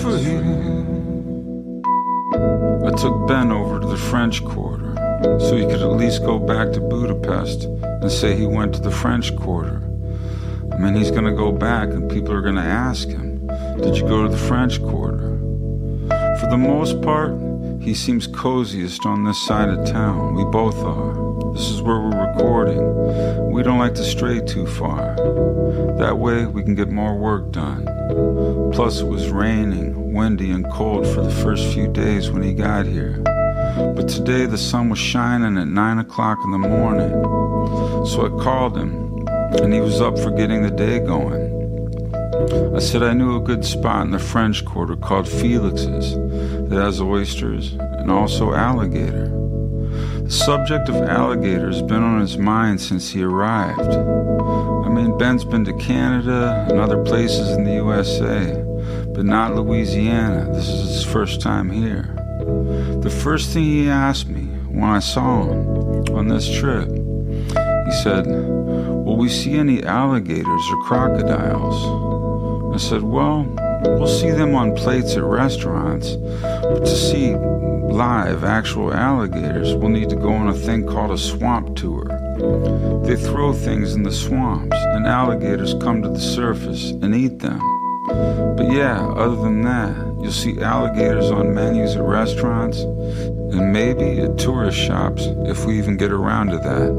I took Ben over to the French Quarter so he could at least go back to Budapest and say he went to the French Quarter. I mean, he's gonna go back and people are gonna ask him, did you go to the French Quarter? For the most part, he seems coziest on this side of town. We both are. This is where we're recording. We don't like to stray too far. That way we can get more work done. Plus it was raining, windy and cold for the first few days when he got here. But today the sun was shining at 9 o'clock in the morning. So I called him and he was up for getting the day going. I said I knew a good spot in the French Quarter called Felix's that has oysters and also alligator. The subject of alligator has been on his mind since he arrived. I mean, Ben's been to Canada and other places in the USA, but not Louisiana. This is his first time here. The first thing he asked me when I saw him on this trip, he said, will we see any alligators or crocodiles? I said, well, we'll see them on plates at restaurants, but to see live actual alligators, we'll need to go on a thing called a swamp tour. They throw things in the swamps, and alligators come to the surface and eat them. But yeah, other than that, you'll see alligators on menus at restaurants, and maybe at tourist shops, if we even get around to that.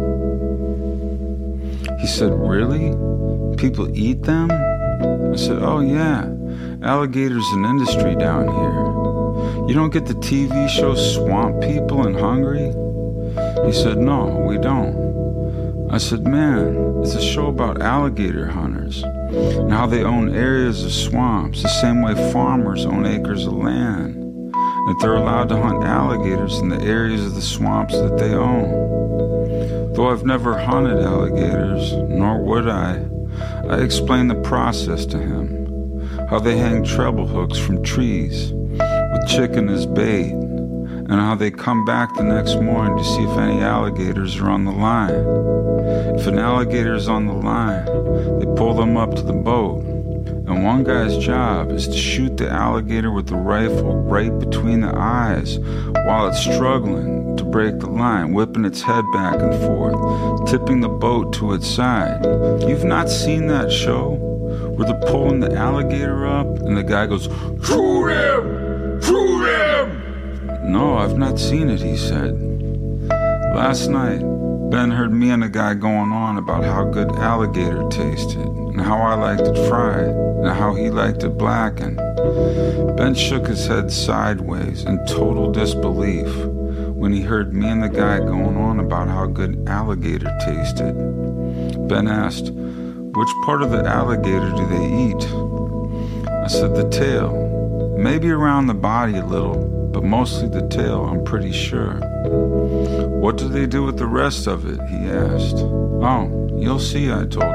He said, really? People eat them? I said, oh yeah, alligator's an industry down here. You don't get the TV show Swamp People in Hungary? He said, no, we don't. I said, man, it's a show about alligator hunters and how they own areas of swamps the same way farmers own acres of land, that they're allowed to hunt alligators in the areas of the swamps that they own. Though I've never hunted alligators, nor would I explained the process to him, how they hang treble hooks from trees with chicken as bait, and how they come back the next morning to see if any alligators are on the line. If an alligator is on the line, they pull them up to the boat, and one guy's job is to shoot the alligator with the rifle right between the eyes while it's struggling to break the line, whipping its head back and forth, tipping the boat to its side. You've not seen that show where they're pulling the alligator up and the guy goes, shoot him! Shoot him! No, I've not seen it, he said. Last night, Ben heard me and a guy going on about how good alligator tasted and how I liked it fried and how he liked it blackened. Ben shook his head sideways in total disbelief when he heard me and the guy going on about how good alligator tasted. Ben asked, which part of the alligator do they eat? I said, the tail. Maybe around the body a little, but mostly the tail, I'm pretty sure. What do they do with the rest of it? He asked. Oh, you'll see, I told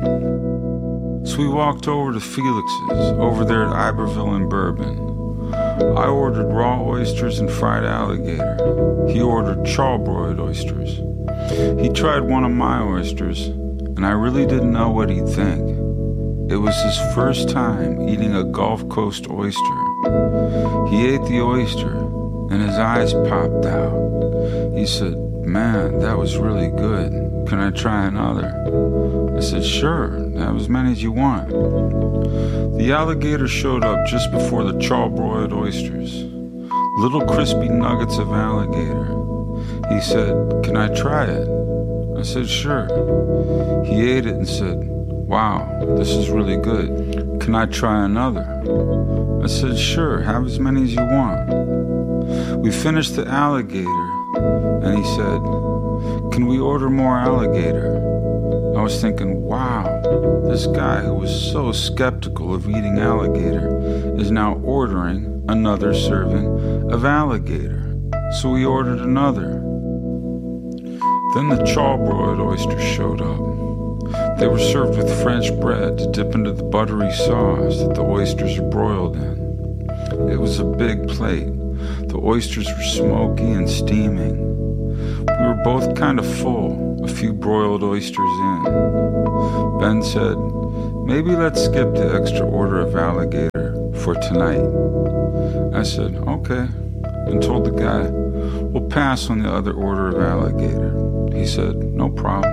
him. So we walked over to Felix's, over there at Iberville and Bourbon. I ordered raw oysters and fried alligator. He ordered charbroiled oysters. He tried one of my oysters, and I really didn't know what he'd think. It was his first time eating a Gulf Coast oyster. He ate the oyster, and his eyes popped out. He said, man, that was really good. Can I try another? I said, sure, have as many as you want. The alligator showed up just before the charbroiled oysters. Little crispy nuggets of alligator. He said, can I try it? I said, sure. He ate it and said, wow, this is really good. Can I try another? I said, sure, have as many as you want. We finished the alligator, and he said, can we order more alligator? I was thinking, wow, this guy who was so skeptical of eating alligator is now ordering another serving of alligator. So we ordered another. Then the charbroiled oysters showed up. They were served with French bread to dip into the buttery sauce that the oysters are broiled in. It was a big plate. The oysters were smoky and steaming. We were both kind of full, a few broiled oysters in. Ben said, maybe let's skip the extra order of alligator for tonight. I said, okay, and told the guy, we'll pass on the other order of alligator. He said, no problem.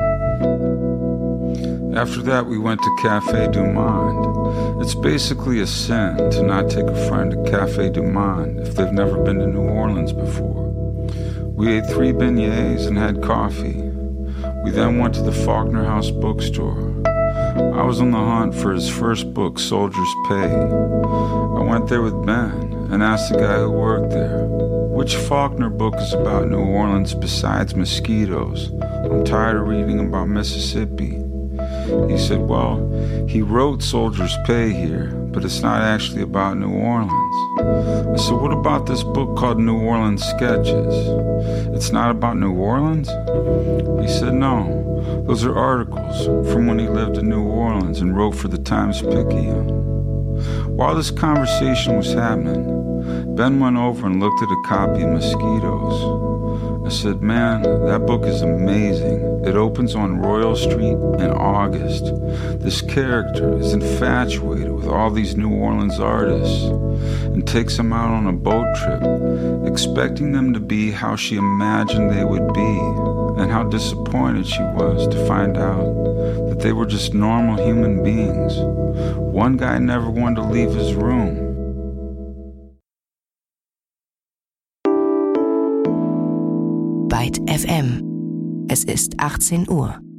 After that, we went to Cafe du Monde. It's basically a sin to not take a friend to Cafe du Monde if they've never been to New Orleans before. We ate 3 beignets and had coffee. We then went to the Faulkner House bookstore. I was on the hunt for his first book, Soldier's Pay. I went there with Ben and asked the guy who worked there, which Faulkner book is about New Orleans besides mosquitoes? I'm tired of reading about Mississippi. He said, well, he wrote Soldier's Pay here, but it's not actually about New Orleans. I said, what about this book called New Orleans Sketches? It's not about New Orleans? He said, no. Those are articles from when he lived in New Orleans and wrote for the Times-Picayune. While this conversation was happening, Ben went over and looked at a copy of Mosquitoes. I said, man, that book is amazing. It opens on Royal Street in August. This character is infatuated with all these New Orleans artists and takes them out on a boat trip, expecting them to be how she imagined they would be, and how disappointed she was to find out that they were just normal human beings. One guy never wanted to leave his room. Byte FM. Es ist 18 Uhr.